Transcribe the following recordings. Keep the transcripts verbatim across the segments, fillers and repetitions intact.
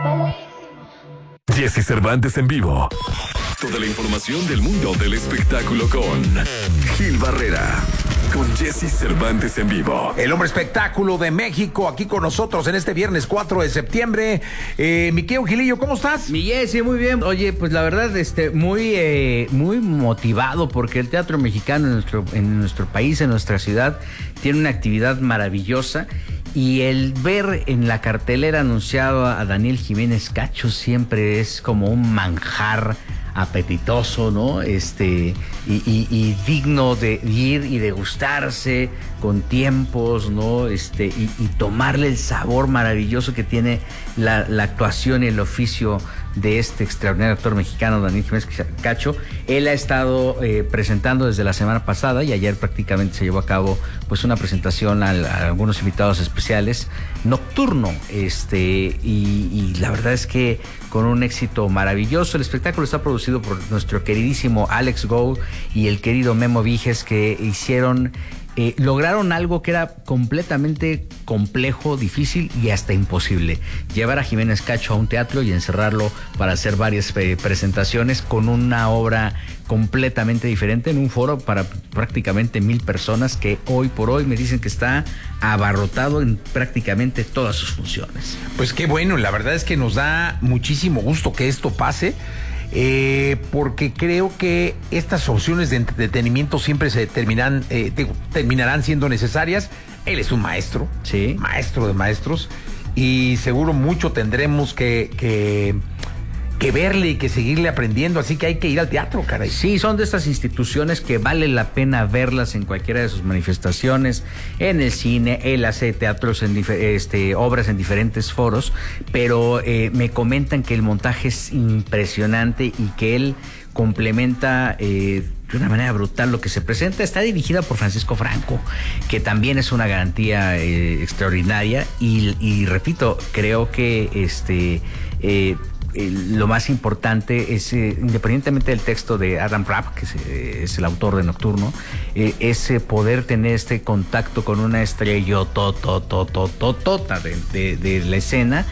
Jesse Cervantes en vivo. Toda la información del mundo del espectáculo con Gil Barrera. Con Jesse Cervantes en vivo. El hombre espectáculo de México, aquí con nosotros en este viernes cuatro de septiembre. Eh, mi querido Gilillo, ¿cómo estás? Mi Jesse, muy bien. Oye, pues la verdad, este, muy, eh, muy motivado porque el teatro mexicano en nuestro, en nuestro país, en nuestra ciudad, tiene una actividad maravillosa. Y el ver en la cartelera anunciado a Daniel Jiménez Cacho siempre es como un manjar apetitoso, ¿no? Este, y, y, y digno de ir y degustarse con tiempos, ¿no? Este, y, y tomarle el sabor maravilloso que tiene la, la actuación y el oficio de este extraordinario actor mexicano, Daniel Jiménez Cacho. Él ha estado eh, presentando desde la semana pasada y ayer prácticamente se llevó a cabo pues una presentación a, a algunos invitados especiales, Nocturno, este, y, y la verdad es que con un éxito maravilloso. El espectáculo está producido por nuestro queridísimo Alex Go y el querido Memo Viges, que hicieron Eh, lograron algo que era completamente complejo, difícil y hasta imposible: llevar a Jiménez Cacho a un teatro y encerrarlo para hacer varias eh, presentaciones con una obra completamente diferente en un foro para prácticamente mil personas, que hoy por hoy me dicen que está abarrotado en prácticamente todas sus funciones. Pues qué bueno, la verdad es que nos da muchísimo gusto que esto pase. Eh, porque creo que estas opciones de entretenimiento siempre se terminan, eh, te, terminarán siendo necesarias. Él es un maestro, sí, maestro de maestros, y seguro mucho tendremos que, que, que verle y que seguirle aprendiendo, así que hay que ir al teatro, caray. Sí, son de estas instituciones que vale la pena verlas en cualquiera de sus manifestaciones, en el cine. Él hace teatros, en este, obras en diferentes foros, pero eh, me comentan que el montaje es impresionante y que él complementa eh, de una manera brutal lo que se presenta. Está dirigida por Francisco Franco, que también es una garantía eh, extraordinaria, y, y repito, creo que este... Eh, Eh, lo más importante es, eh, independientemente del texto de Adam Rapp, que es, eh, es el autor de Nocturno, eh, es eh, poder tener este contacto con una estrella tototototota de, de, de la escena.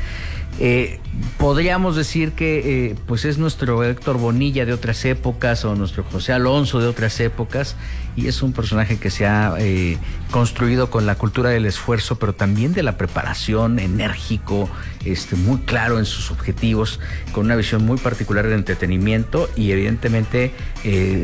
Eh, podríamos decir que eh, pues es nuestro Héctor Bonilla de otras épocas, o nuestro José Alonso de otras épocas, y es un personaje que se ha eh, construido con la cultura del esfuerzo, pero también de la preparación, enérgico, este, muy claro en sus objetivos, con una visión muy particular de entretenimiento y evidentemente eh,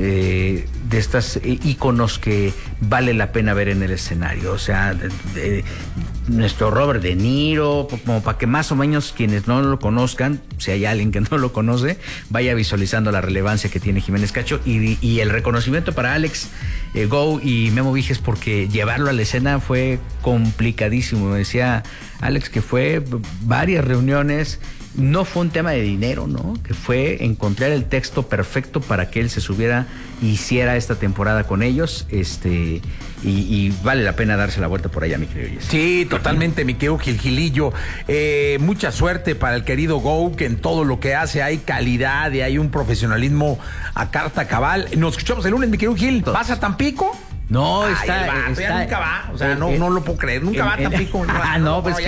eh, de estas eh, íconos que vale la pena ver en el escenario. O sea, de, de, nuestro Robert De Niro, como para que más o menos quienes no lo conozcan, si hay alguien que no lo conoce, vaya visualizando la relevancia que tiene Jiménez Cacho, y, y el reconocimiento para Alex eh, Go y Memo Viges, porque llevarlo a la escena fue complicadísimo. Me decía Alex que fue varias reuniones. No fue un tema de dinero, ¿no? Que fue encontrar el texto perfecto para que él se subiera y hiciera esta temporada con ellos, este, y, y vale la pena darse la vuelta por allá, mi querido Jesse. Sí, totalmente, mi querido Gil Gilillo. Eh, mucha suerte para el querido Go, que en todo lo que hace hay calidad y hay un profesionalismo a carta cabal. Nos escuchamos el lunes, mi querido Gil. ¿Vas a Tampico? No, Ay, está, va, está nunca va, o sea, eh, no, eh, no lo puedo creer, nunca eh, va a Tampico. Ah, no, pues